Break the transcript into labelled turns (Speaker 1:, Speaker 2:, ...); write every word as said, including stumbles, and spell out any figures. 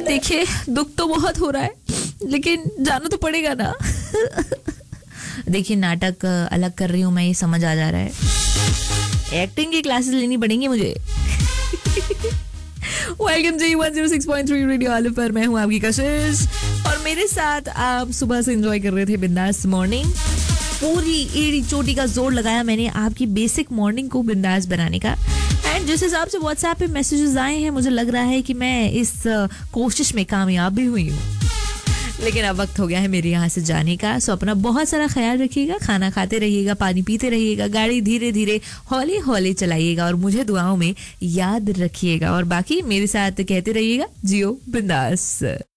Speaker 1: देखिए दुख तो बहुत हो रहा है, लेकिन जाना तो पड़ेगा ना। देखिए नाटक अलग कर रही हूँ मैं, ये समझ आ जा रहा है। एक्टिंग की क्लासेस लेनी पड़ेंगी मुझे। वेलकम जी one zero six point three radio Alif पर, मैं हूँ आपकी कशिश और मेरे साथ आप सुबह से एंजॉय कर रहे थे बिंदास मॉर्निंग। पूरी एड़ी चोटी का जोर लगाया मैंने आपकी बेसिक मॉर्निंग को बिंदास बनाने का। एंड जिस हिसाब से व्हाट्सएप पे मैसेजेस आए हैं, मुझे लग रहा है कि मैं इस कोशिश में कामयाब भी हुई हूँ। लेकिन अब वक्त हो गया है मेरे यहाँ से जाने का। सो अपना बहुत सारा ख्याल रखिएगा, खाना खाते रहिएगा, पानी पीते रहिएगा, गाड़ी धीरे धीरे हौले हौले चलाइएगा और मुझे दुआओं में याद रखिएगा। और बाकी मेरे साथ कहते रहिएगा जियो बिंदास।